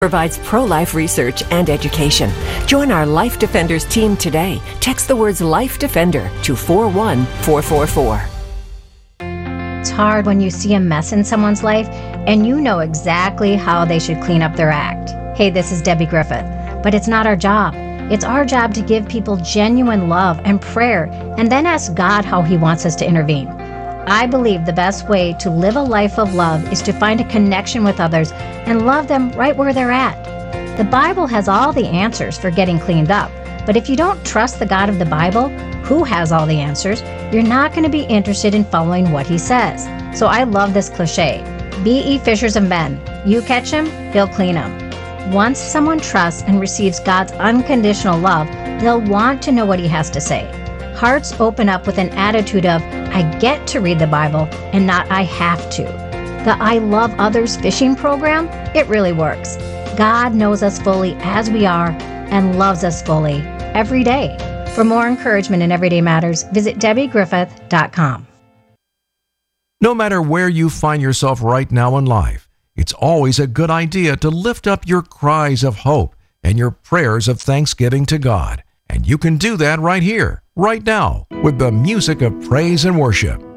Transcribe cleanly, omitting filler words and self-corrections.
provides pro-life research and education. Join our Life Defenders team today. Text the words Life Defender to 41444. It's hard when you see a mess in someone's life and you know exactly how they should clean up their act. Hey, this is Debbie Griffith. But it's not our job. It's our job to give people genuine love and prayer and then ask God how He wants us to intervene. I believe the best way to live a life of love is to find a connection with others and love them right where they're at. The Bible has all the answers for getting cleaned up, but if you don't trust the God of the Bible, who has all the answers, you're not going to be interested in following what He says. So I love this cliche, be ye fishers of men. You catch him, He'll clean him. Once someone trusts and receives God's unconditional love, they'll want to know what He has to say. Hearts open up with an attitude of, I get to read the Bible and not I have to. The I Love Others fishing program, it really works. God knows us fully as we are and loves us fully every day. For more encouragement in Everyday Matters, visit DebbieGriffith.com. No matter where you find yourself right now in life, it's always a good idea to lift up your cries of hope and your prayers of thanksgiving to God. And you can do that right here, right now, with the music of praise and worship.